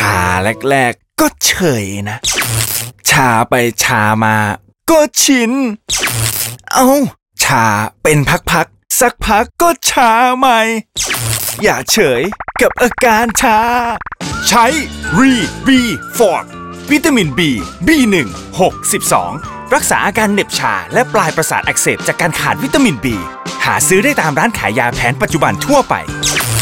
าแรกๆก็เฉยนะชาไปชามาก็ชินชาเป็นพักๆสักพักก็ชาใหม่อย่าเฉยกับอาการชาใช้รีบีฟอร์ดวิตามิน B1 6 12รักษาอาการเหน็บชาและปลายประสาทอักเสบจากการขาดวิตามิน B หาซื้อได้ตามร้านขายยาแผนปัจจุบันทั่วไป